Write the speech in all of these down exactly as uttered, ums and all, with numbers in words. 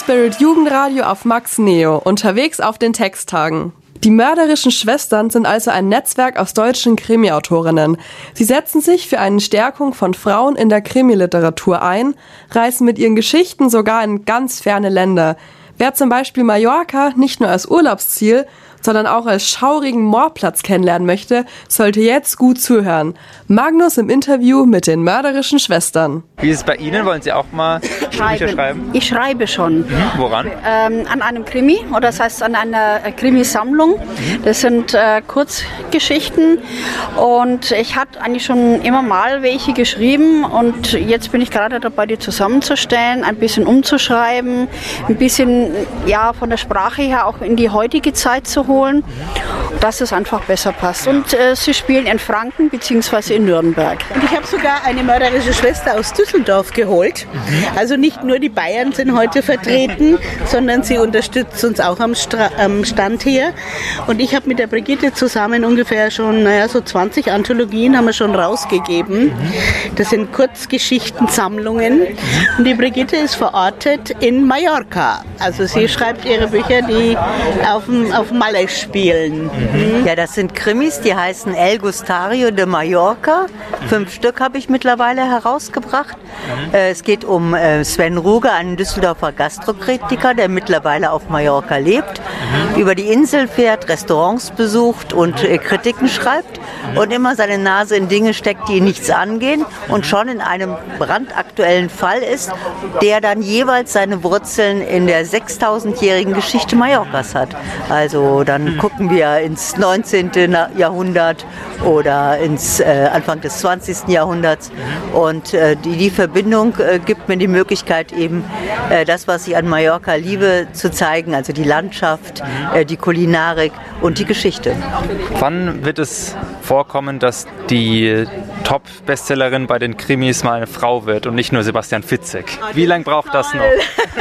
Spirit Jugendradio auf Max Neo, unterwegs auf den Texttagen. Die mörderischen Schwestern sind also ein Netzwerk aus deutschen Krimi-Autorinnen. Sie setzen sich für eine Stärkung von Frauen in der Krimiliteratur ein, reisen mit ihren Geschichten sogar in ganz ferne Länder. Wer zum Beispiel Mallorca nicht nur als Urlaubsziel, sondern auch als schaurigen Mordplatz kennenlernen möchte, sollte jetzt gut zuhören. Magnus im Interview mit den mörderischen Schwestern. Wie ist es bei Ihnen? Wollen Sie auch mal Bücher schreiben? Ich schreibe schon. Mhm. Woran? Ähm, an einem Krimi, oder das heißt an einer Krimisammlung. Mhm. Das sind äh, Kurzgeschichten und ich hatte eigentlich schon immer mal welche geschrieben und jetzt bin ich gerade dabei, die zusammenzustellen, ein bisschen umzuschreiben, ein bisschen ja, von der Sprache her auch in die heutige Zeit zu holen, dass es einfach besser passt. Und äh, sie spielen in Franken bzw. in Nürnberg. Und ich habe sogar eine mörderische Schwester aus Düsseldorf geholt. Also nicht nur die Bayern sind heute vertreten, sondern sie unterstützt uns auch am, Stra- am Stand hier. Und ich habe mit der Brigitte zusammen ungefähr schon, naja, so zwanzig Anthologien haben wir schon rausgegeben. Das sind Kurzgeschichtensammlungen. Und die Brigitte ist verortet in Mallorca. Also sie schreibt ihre Bücher, die auf dem auf Malle spielen. Mhm. Ja, das sind Krimis, die heißen El Gustario de Mallorca. Fünf Stück habe ich mittlerweile herausgebracht. Mhm. Äh, es geht um äh, Sven Ruge, einen Düsseldorfer Gastrokritiker, der mittlerweile auf Mallorca lebt, mhm. über die Insel fährt, Restaurants besucht und äh, Kritiken schreibt mhm. und immer seine Nase in Dinge steckt, die ihn nichts angehen und schon in einem brandaktuellen Fall ist, der dann jeweils seine Wurzeln in der sechstausendjährigen Geschichte Mallorcas hat. Also dann gucken wir ins neunzehnten. Jahrhundert oder ins äh, Anfang des zwanzigsten. Jahrhunderts und äh, die, die Verbindung äh, gibt mir die Möglichkeit eben äh, das, was ich an Mallorca liebe, zu zeigen, also die Landschaft, äh, die Kulinarik und die Geschichte. Wann wird es vorkommen, dass die Top-Bestsellerin bei den Krimis mal eine Frau wird und nicht nur Sebastian Fitzek? Wie lange braucht das noch?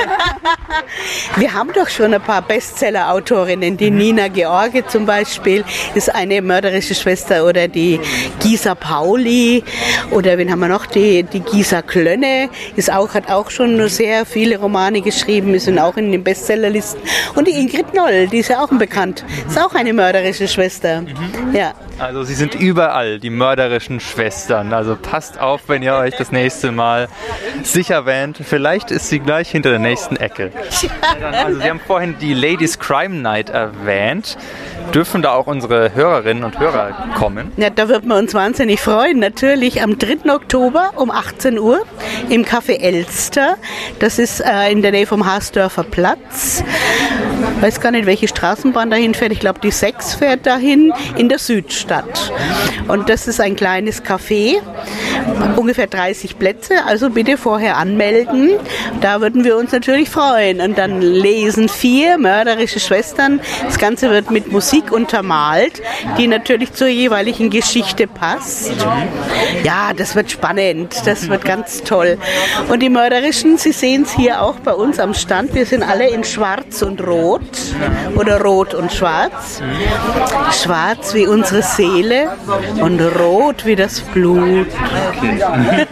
Wir haben doch schon ein paar Bestseller-Autorinnen. Die Nina George zum Beispiel ist eine mörderische Schwester oder die Gisa Pauli oder wen haben wir noch? Die, die Gisa Klönne ist auch, hat auch schon sehr viele Romane geschrieben, ist auch in den Bestsellerlisten. Und die Ingrid Noll, die ist ja auch bekannt, ist auch eine mörderische Schwester. Mhm. Ja. Also sie sind überall, die mörderischen Schwestern. Also passt auf, wenn ihr euch das nächste Mal sicher wähnt. Vielleicht ist sie gleich hinter der nächsten Ecke. Also Sie haben vorhin die Ladies Crime Night erwähnt. Dürfen da auch unsere Hörerinnen und Hörer kommen? Ja, da würden wir uns wahnsinnig freuen. Natürlich am dritten Oktober um achtzehn Uhr im Café Elster. Das ist äh, in der Nähe vom Haasdörfer Platz. Ich weiß gar nicht, welche Straßenbahn dahin fährt. Ich glaube, die sechs fährt dahin in der Südstadt. Und das ist ein kleines Café, ungefähr dreißig Plätze. Also bitte vorher anmelden. Da würden wir uns natürlich freuen. Und dann lesen vier mörderische Schwestern. Das Ganze wird mit Musik untermalt, die natürlich zur jeweiligen Geschichte passt. Ja, das wird spannend. Das wird ganz toll. Und die Mörderischen, Sie sehen es hier auch bei uns am Stand. Wir sind alle in Schwarz und Rot oder Rot und Schwarz. Schwarz wie unsere Seele und rot wie das Blut. Okay.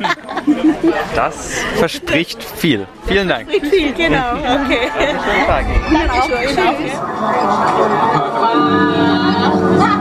Das verspricht viel. Vielen Dank. Verspricht viel, genau. Okay. Schönen Tag. Danke schön.